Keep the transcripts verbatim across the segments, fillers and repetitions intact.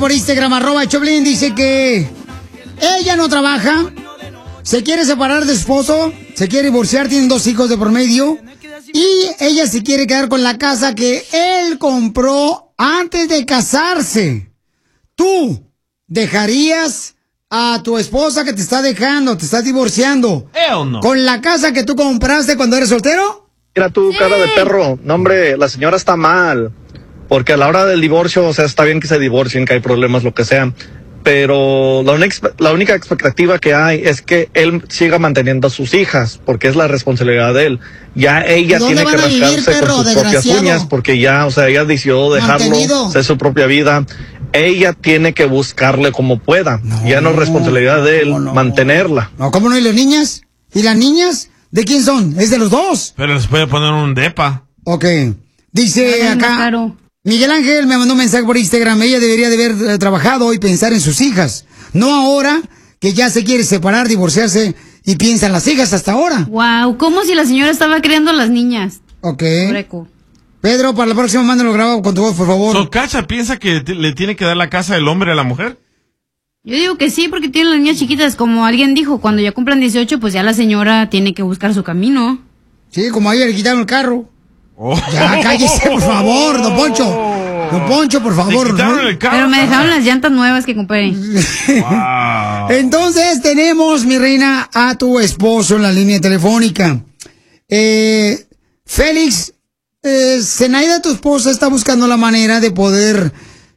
por Instagram, arroba Choplin, dice que ella no trabaja, se quiere separar de su esposo, se quiere divorciar, tienen dos hijos de por medio, y ella se quiere quedar con la casa que él compró antes de casarse. ¿Tú dejarías a tu esposa que te está dejando, te estás divorciando, Hell no. con la casa que tú compraste cuando eres soltero? Mira tú, sí. Cara de perro. No, hombre, la señora está mal. Porque a la hora del divorcio, o sea, está bien que se divorcien, que hay problemas, lo que sea. Pero la única, la única expectativa que hay es que él siga manteniendo a sus hijas, porque es la responsabilidad de él. Ya ella tiene que rascarse con sus propias uñas, porque ya, o sea, ella decidió dejarlo, hacer su propia vida. Ella tiene que buscarle como pueda. No, ya no es responsabilidad de él no, no. mantenerla. No, ¿cómo no? ¿Y las niñas? ¿Y las niñas? ¿De quién son? Es de los dos. Pero les puede poner un depa. Ok. Dice acá, Miguel Ángel me mandó un mensaje por Instagram. Ella debería de haber eh, trabajado y pensar en sus hijas. No ahora que ya se quiere separar, divorciarse y piensa en las hijas hasta ahora. Wow, como si la señora estaba criando a las niñas. Ok. Breco. Pedro, para la próxima mándalo grabado con tu voz, por favor. ¿Socacha piensa que te, le tiene que dar la casa el hombre a la mujer? Yo digo que sí, porque tienen las niñas chiquitas. Como alguien dijo, cuando ya cumplan dieciocho, pues ya la señora tiene que buscar su camino. Sí, como a ella le quitaron el carro. Oh. Ya, cállese, por favor, don Poncho. Don Poncho, por favor. ¿No? El carro, Pero me dejaron las llantas nuevas que compré. Wow. Entonces tenemos, mi reina, a tu esposo en la línea telefónica. Eh, Félix, eh, Zenaida, tu esposa, está buscando la manera de poder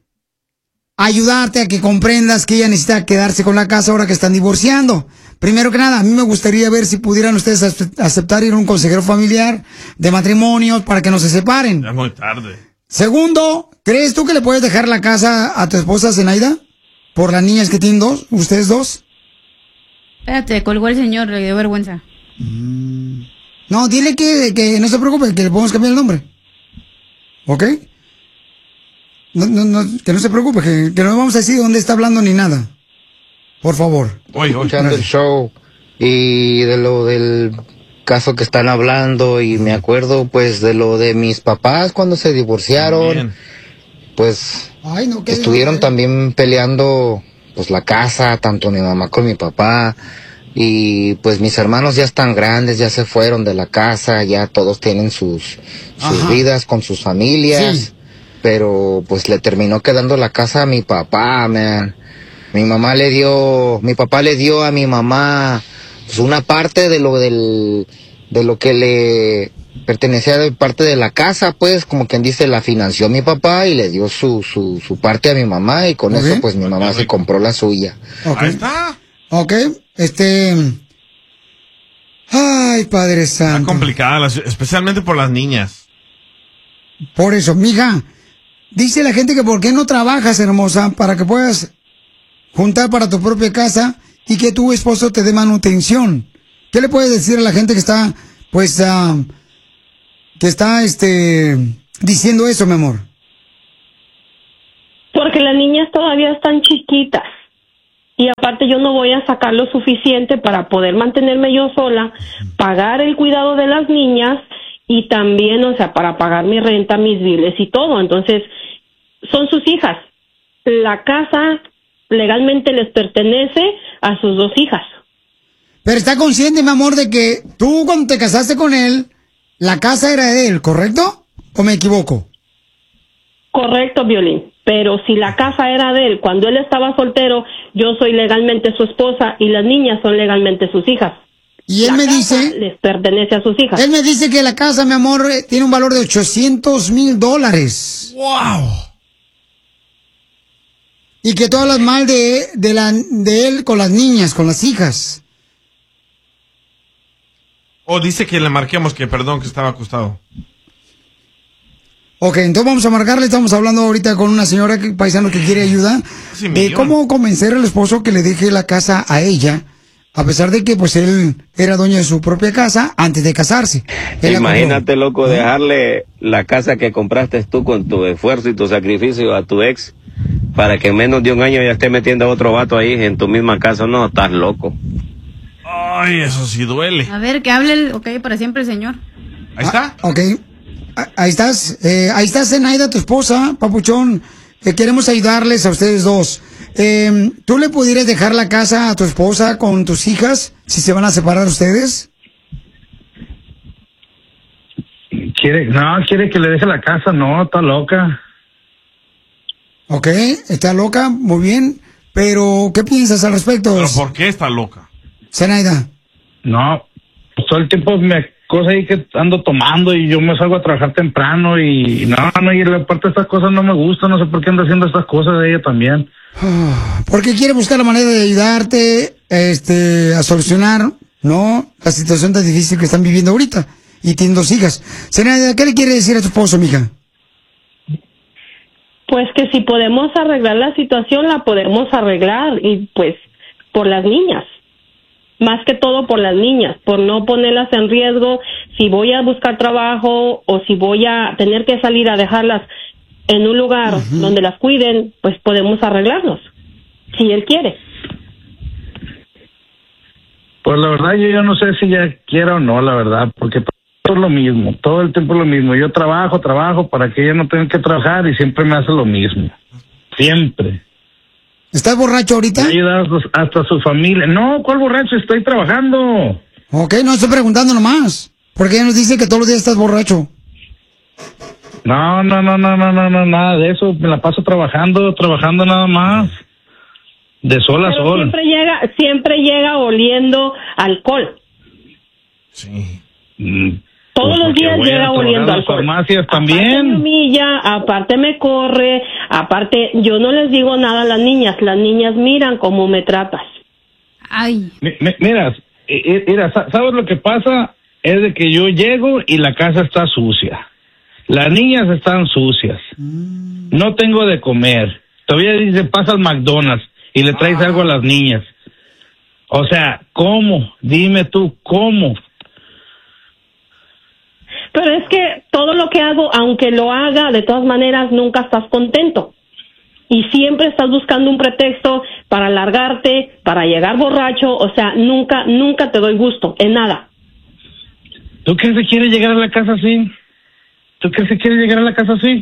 ayudarte a que comprendas que ella necesita quedarse con la casa ahora que están divorciando. Primero que nada, a mí me gustaría ver si pudieran ustedes aceptar ir a un consejero familiar de matrimonios para que no se separen. Ya es muy tarde. Segundo, ¿crees tú que le puedes dejar la casa a tu esposa, Zenaida? Por las niñas que tienen dos, ustedes dos. Espérate, colgó el señor, le dio vergüenza. Mm. No, dile que, que no se preocupe, que le podemos cambiar el nombre. ¿Ok? No, no, no, que no se preocupe, que, que no vamos a decir dónde está hablando ni nada. Por favor. Oye, escuchando el show y de lo del caso que están hablando y me acuerdo pues de lo de mis papás cuando se divorciaron. Bien. Pues Ay, no, estuvieron bien. También peleando pues la casa, tanto mi mamá como mi papá. Y pues mis hermanos ya están grandes, ya se fueron de la casa, ya todos tienen sus, sus vidas con sus familias. Sí. Pero pues le terminó quedando la casa a mi papá, man. Mi mamá le dio, mi papá le dio a mi mamá pues una parte de lo del, de lo que le pertenecía de parte de la casa, pues, como quien dice, la financió mi papá y le dio su, su, su parte a mi mamá y con okay. eso pues mi mamá okay. se compró la suya. Okay. Ahí está. Ok, este... Ay, Padre Santo. Está complicada, especialmente por las niñas. Por eso, mija, dice la gente que por qué no trabajas, hermosa, para que puedas juntar para tu propia casa y que tu esposo te dé manutención. ¿Qué le puedes decir a la gente que está, pues, uh, que está, este, diciendo eso, mi amor? Porque las niñas todavía están chiquitas. Y aparte yo no voy a sacar lo suficiente para poder mantenerme yo sola, pagar el cuidado de las niñas y también, o sea, para pagar mi renta, mis biles y todo. Entonces, son sus hijas. La casa legalmente les pertenece a sus dos hijas. Pero está consciente, mi amor, de que tú cuando te casaste con él, la casa era de él, ¿correcto? ¿O me equivoco? Correcto, Violín. Pero si la casa era de él, cuando él estaba soltero, yo soy legalmente su esposa y las niñas son legalmente sus hijas. Y él la me casa dice... les pertenece a sus hijas. Él me dice que la casa, mi amor, tiene un valor de ochocientos mil dólares. ¡Wow! Y que tú hablas mal de, de, la, de él con las niñas, con las hijas. O dice que le marquemos que perdón, que estaba acostado. Ok, entonces vamos a marcarle. Estamos hablando ahorita con una señora que, paisano que quiere ayuda sí, de cómo convencer al esposo que le deje la casa a ella, a pesar de que pues él era dueño de su propia casa antes de casarse. Imagínate, loco, ¿eh? Dejarle la casa que compraste tú con tu esfuerzo y tu sacrificio a tu ex para que en menos de un año ya esté metiendo a otro vato ahí en tu misma casa. No, estás loco. Ay, eso sí duele. A ver, que hable el ok para siempre el señor. Ahí está. Ah, ok. Ahí estás, eh, ahí está Zenaida, tu esposa, papuchón. eh, queremos ayudarles a ustedes dos. Eh, ¿Tú le pudieras dejar la casa a tu esposa con tus hijas si se van a separar ustedes? Quiere, no, quiere que le deje la casa, no, está loca. Ok, está loca, muy bien. Pero, ¿qué piensas al respecto? ¿Pero por qué está loca? Zenaida. No, pues todo el tiempo me cosa ahí que ando tomando y yo me salgo a trabajar temprano y no, no, y aparte estas cosas no me gustan, no sé por qué anda haciendo estas cosas de ella también. Porque quiere buscar la manera de ayudarte, este, a solucionar, ¿no? La situación tan difícil que están viviendo ahorita. Y tienen dos hijas. Zenaida, ¿qué le quiere decir a tu esposo, mija? Pues que si podemos arreglar la situación, la podemos arreglar, y pues por las niñas, más que todo por las niñas, por no ponerlas en riesgo. Si voy a buscar trabajo o si voy a tener que salir a dejarlas en un lugar uh-huh. donde las cuiden, pues podemos arreglarnos, si él quiere. Pues la verdad yo, yo no sé si ella quiera o no, la verdad, porque todo es lo mismo, todo el tiempo es lo mismo. Yo trabajo, trabajo para que ella no tenga que trabajar y siempre me hace lo mismo. Siempre. ¿Estás borracho ahorita? Me ayuda hasta, hasta su familia. No, ¿cuál borracho? Estoy trabajando. Ok, no estoy preguntando nomás. Porque ella nos dice que todos los días estás borracho. No, no, no, no, no, no, no, nada de eso. Me la paso trabajando, trabajando nada más. De sol a Pero sol. Siempre llega, siempre llega oliendo alcohol. Sí. Mm. Todos Pues los días llega oliendo alcohol. Farmacias también. Aparte me humilla, aparte me corre, aparte yo no les digo nada a las niñas. Las niñas miran cómo me tratas. Ay. Mi, mi, mira, mira, ¿sabes lo que pasa? Es de que yo llego y la casa está sucia. Las niñas están sucias. Mm. No tengo de comer. Todavía dice, pasa al McDonald's y le traes ah. algo a las niñas. O sea, ¿cómo? Dime tú, ¿cómo? Pero es que todo lo que hago, aunque lo haga, de todas maneras nunca estás contento. Y siempre estás buscando un pretexto para largarte, para llegar borracho. O sea, nunca, nunca te doy gusto en nada. ¿Tú crees que quiere llegar a la casa así? ¿Tú crees que quiere llegar a la casa así?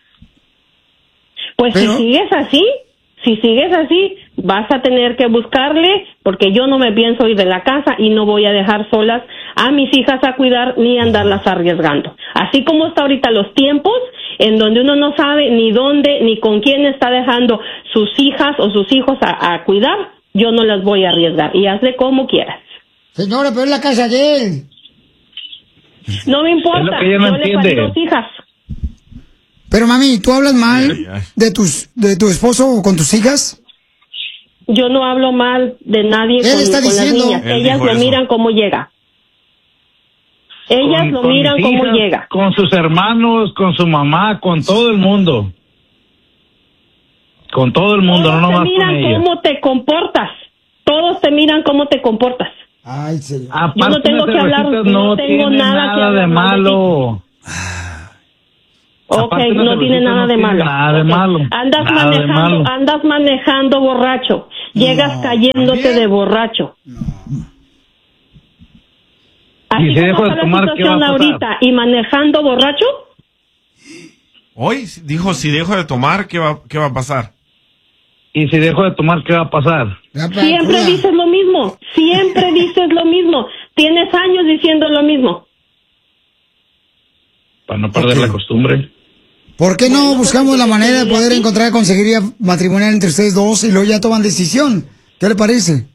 Pues ¿Pero? si sigues así, si sigues así, vas a tener que buscarle, porque yo no me pienso ir de la casa y no voy a dejar solas a mis hijas a cuidar ni andarlas arriesgando. Así como está ahorita los tiempos, en donde uno no sabe ni dónde ni con quién está dejando sus hijas o sus hijos a, a cuidar, yo no las voy a arriesgar. Y hazle como quieras. Señora, pero es la casa de él. No me importa, yo no le parí dos hijas. Pero mami, ¿tú hablas mal de tus de tu esposo o con tus hijas? Yo no hablo mal de nadie con, está con las niñas. Ellas lo eso. miran cómo llega. Ellas con, lo con miran cómo hijas, llega. Con sus hermanos, con su mamá, con todo el mundo. Con todo el mundo, Todos no nomás con ella. Todos te miran cómo te comportas. Todos te miran cómo te comportas. Ay, señor. Aparte, yo no tengo que hablar, no, no tengo tiene nada, nada de malo. Ok, no tiene nada de malo. Nada de malo. Andas nada manejando, de malo. andas manejando borracho. Llegas no, cayéndote ¿también? de borracho. No. Así ¿Y si dejo de tomar, la qué va a situación pasar? ahorita y manejando borracho. Hoy dijo, si dejo de tomar, ¿qué va, qué va a pasar? Y si dejo de tomar, ¿qué va a pasar? Siempre dices lo mismo. Siempre dices lo mismo. Tienes años diciendo lo mismo. Para no perder okay. la costumbre. ¿Por qué no buscamos la manera de poder encontrar consejería matrimonial entre ustedes dos y luego ya toman decisión? ¿Qué le parece?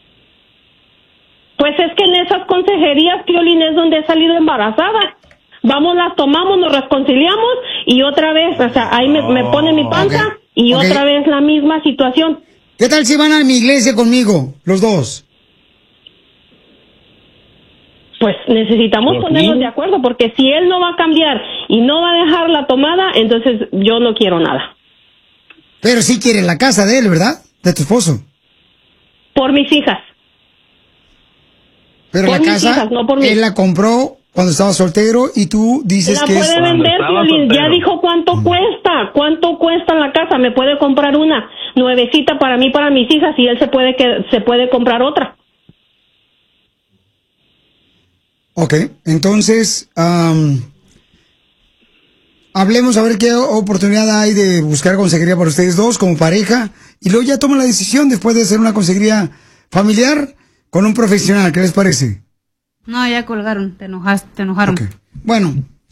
Pues es que en esas consejerías, Piolín, es donde he salido embarazada. Vamos, las tomamos, nos reconciliamos y otra vez, o sea, ahí me, me pone mi panza okay. y okay. otra vez la misma situación. ¿Qué tal si van a mi iglesia conmigo, los dos? Pues necesitamos ponernos de acuerdo, porque si él no va a cambiar y no va a dejar la tomada, entonces yo no quiero nada. Pero sí quiere la casa de él, ¿verdad? De tu esposo. Por mis hijas. Pero por la casa, hijas, no por mí. Él la compró cuando estaba soltero y tú dices la que puede es... vender, Piolín. Ya dijo cuánto mm. cuesta, cuánto cuesta la casa. Me puede comprar una nuevecita para mí, para mis hijas, y él se puede que se puede comprar otra. Ok, entonces, um, hablemos a ver qué oportunidad hay de buscar consejería para ustedes dos como pareja y luego ya toman la decisión después de hacer una consejería familiar con un profesional. ¿Qué les parece? No, ya colgaron, te enojaste, te enojaron. Okay. Bueno.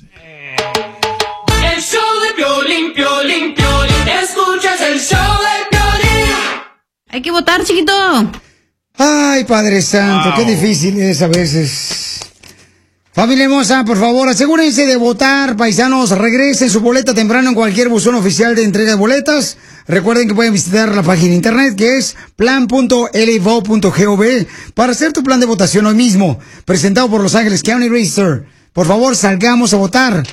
El show de Piolín, Piolín, Piolín, escuchas el show de Piolín. Hay que votar, chiquito. Ay, Padre Santo, wow. Qué difícil es a veces. Familia hermosa, por favor, asegúrense de votar, paisanos, regresen su boleta temprano en cualquier buzón oficial de entrega de boletas. Recuerden que pueden visitar la página de internet que es plan punto l v o punto gov para hacer tu plan de votación hoy mismo, presentado por Los Ángeles County Register. Por favor, salgamos a votar.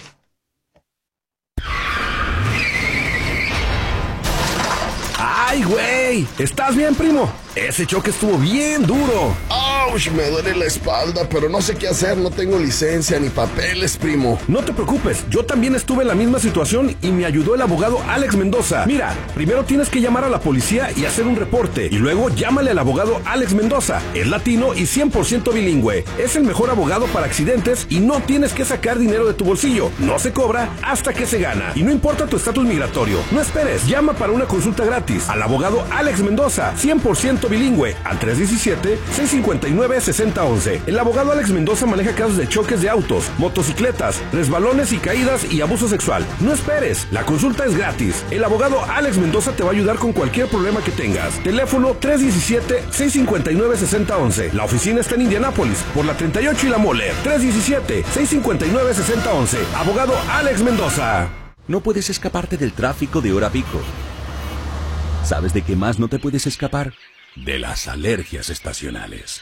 ¡Ay, güey! ¿Estás bien, primo? Ese choque estuvo bien duro. ¡Auch! Me duele la espalda, pero no sé qué hacer. No tengo licencia ni papeles, primo. No te preocupes. Yo también estuve en la misma situación y me ayudó el abogado Alex Mendoza. Mira, primero tienes que llamar a la policía y hacer un reporte. Y luego llámale al abogado Alex Mendoza. Es latino y cien por ciento bilingüe. Es el mejor abogado para accidentes y no tienes que sacar dinero de tu bolsillo. No se cobra hasta que se gana. Y no importa tu estatus migratorio. No esperes. Llama para una consulta gratis al abogado Alex Mendoza. cien por ciento bilingüe al tres uno siete, seis cinco nueve, seis cero uno uno. El abogado Alex Mendoza maneja casos de choques de autos, motocicletas, resbalones y caídas y abuso sexual. No esperes, la consulta es gratis. El abogado Alex Mendoza te va a ayudar con cualquier problema que tengas. Teléfono tres uno siete, seis cinco nueve, seis cero uno uno. La oficina está en Indianápolis, por la treinta y ocho y la Moller. tres uno siete, seis cinco nueve, seis cero uno uno. Abogado Alex Mendoza. No puedes escaparte del tráfico de hora pico. ¿Sabes de qué más no te puedes escapar? De las alergias estacionales.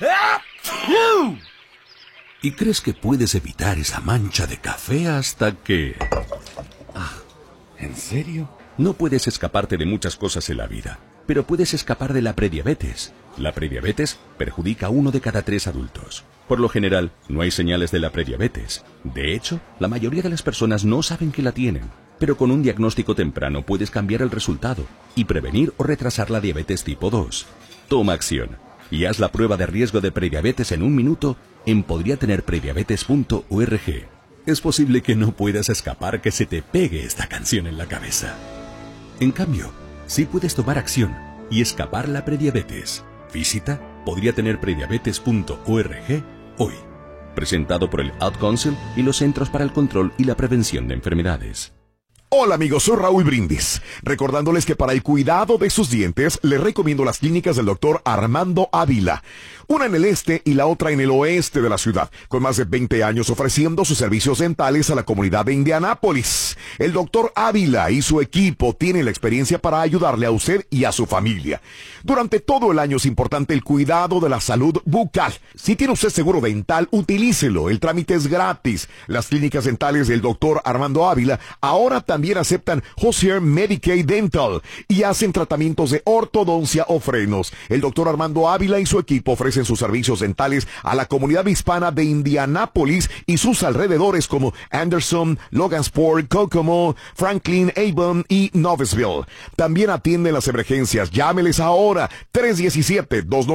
¿Y crees que puedes evitar esa mancha de café hasta que... Ah, ¿en serio? No puedes escaparte de muchas cosas en la vida, pero puedes escapar de la prediabetes. La prediabetes perjudica a uno de cada tres adultos. Por lo general, no hay señales de la prediabetes. De hecho, la mayoría de las personas no saben que la tienen. Pero con un diagnóstico temprano puedes cambiar el resultado y prevenir o retrasar la diabetes tipo dos. Toma acción y haz la prueba de riesgo de prediabetes en un minuto en podría tener prediabetes punto org. Es posible que no puedas escapar que se te pegue esta canción en la cabeza. En cambio, sí puedes tomar acción y escapar la prediabetes. Visita podría tener prediabetes punto org hoy. Presentado por el Ad Council y los Centros para el Control y la Prevención de Enfermedades. Hola amigos, soy Raúl Brindis, recordándoles que para el cuidado de sus dientes les recomiendo las clínicas del doctor Armando Ávila, una en el este y la otra en el oeste de la ciudad, con más de veinte años ofreciendo sus servicios dentales a la comunidad de Indianápolis. El doctor Ávila y su equipo tienen la experiencia para ayudarle a usted y a su familia. Durante todo el año es importante el cuidado de la salud bucal. Si tiene usted seguro dental, utilícelo, el trámite es gratis. Las clínicas dentales del doctor Armando Ávila ahora también También aceptan Hozier Medicaid Dental y hacen tratamientos de ortodoncia o frenos. El doctor Armando Ávila y su equipo ofrecen sus servicios dentales a la comunidad hispana de Indianápolis y sus alrededores como Anderson, Logansport, Kokomo, Franklin, Avon y Noblesville. También atienden las emergencias. Llámeles ahora tres uno siete, dos